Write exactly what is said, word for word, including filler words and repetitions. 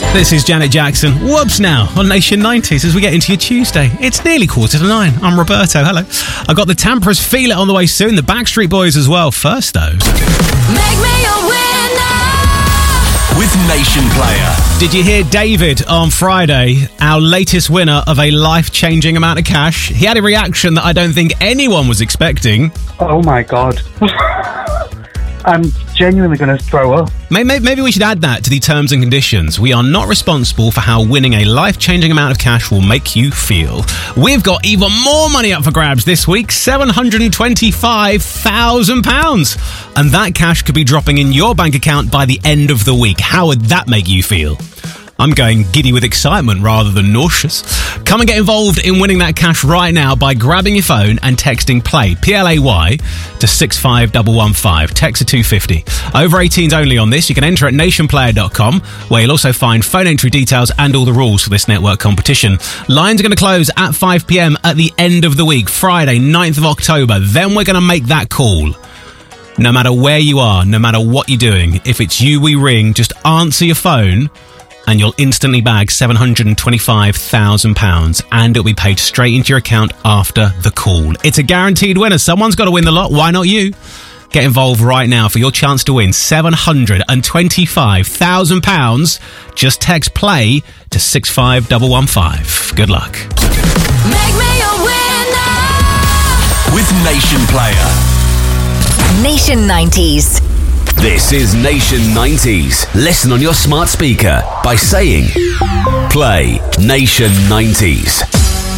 This is Janet Jackson. Whoops now on Nation nineties as we get into your Tuesday. It's nearly quarter to nine. I'm Roberto. Hello. I've got the Tamperas Feel It on the way soon. The Backstreet Boys as well. First, though. Make me a winner with Nation Player. Did you hear David on Friday, our latest winner of a life-changing amount of cash? He had a reaction that I don't think anyone was expecting. Oh my God. I'm genuinely going to throw up. Maybe, maybe we should add that to the terms and conditions. We are not responsible for how winning a life-changing amount of cash will make you feel. We've got even more money up for grabs this week, seven hundred twenty-five thousand pounds. And that cash could be dropping in your bank account by the end of the week. How would that make you feel? I'm going giddy with excitement rather than nauseous. Come and get involved in winning that cash right now by grabbing your phone and texting PLAY, P L A Y, to six five one one five. Text to two fifty. Over eighteens only on this. You can enter at nation player dot com, where you'll also find phone entry details and all the rules for this network competition. Lines are going to close at five p.m. at the end of the week, Friday, ninth of October. Then we're going to make that call. No matter where you are, no matter what you're doing, if it's you we ring, just answer your phone and you'll instantly bag seven hundred twenty-five thousand pounds, and it'll be paid straight into your account after the call. It's a guaranteed winner. Someone's got to win the lot. Why not you? Get involved right now for your chance to win seven hundred twenty-five thousand pounds. Just text PLAY to six five one one five. Good luck. Make me a winner with Nation Player. Nation nineties. This is Nation nineties. Listen on your smart speaker by saying Play Nation nineties.